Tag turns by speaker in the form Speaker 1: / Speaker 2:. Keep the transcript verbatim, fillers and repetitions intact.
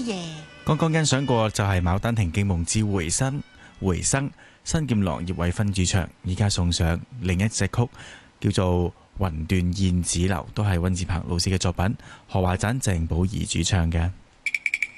Speaker 1: 夜。
Speaker 2: 剛剛欣賞過就係《牡丹亭驚夢之回生》，回生新劍郎葉偉芬主唱，而家送上另一隻曲叫做《雲斷燕子樓》，都係溫志鵬老師嘅作品，何華盞鄭寶儀主唱嘅。